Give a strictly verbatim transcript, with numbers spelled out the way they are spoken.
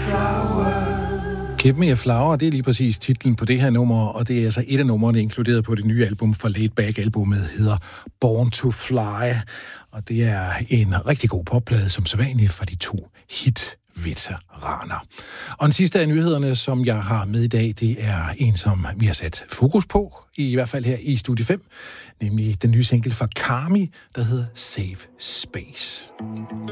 Give Me a Flower, det er lige præcis titlen på det her nummer, og det er altså et af numrene inkluderet på det nye album fra Laid Back-albummet, hedder Born to Fly, og det er en rigtig god popplade, som sædvanligt fra de to hit-veteraner. Og den sidste af nyhederne, som jeg har med i dag, det er en, som vi har sat fokus på, i hvert fald her i Studie fem, nemlig den nye single fra Karmi, der hedder Safe Space.